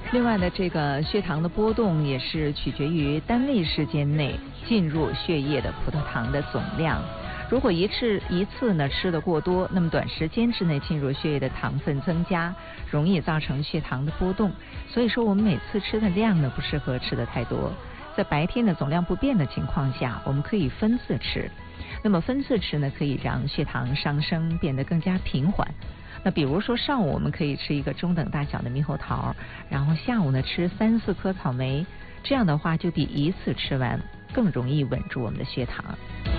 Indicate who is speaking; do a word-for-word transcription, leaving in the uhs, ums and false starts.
Speaker 1: 另外呢，这个血糖的波动也是取决于单位时间内进入血液的葡萄糖的总量。如果一次一次呢吃得过多，那么短时间之内进入血液的糖分增加，容易造成血糖的波动。所以说我们每次吃的量呢不适合吃得太多。在白天的总量不变的情况下，我们可以分次吃。那么分次吃呢，可以让血糖上升变得更加平缓。那比如说上午我们可以吃一个中等大小的猕猴桃，然后下午呢吃三四颗草莓，这样的话就比一次吃完更容易稳住我们的血糖。